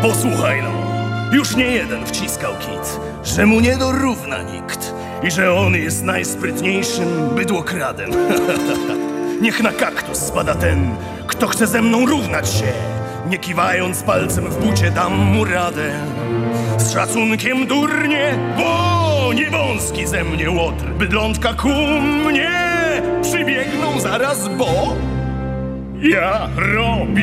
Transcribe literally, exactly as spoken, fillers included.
Posłuchaj no, już nie jeden wciskał kit, że mu nie dorówna nikt i że on jest najsprytniejszym bydłokradem. Niech na kaktus spada ten, kto chce ze mną równać się. Nie kiwając palcem w bucie dam mu radę. Z szacunkiem durnie, bo nie wąski ze mnie łotr. Bydlątka ku mnie przybiegną zaraz, bo ja robię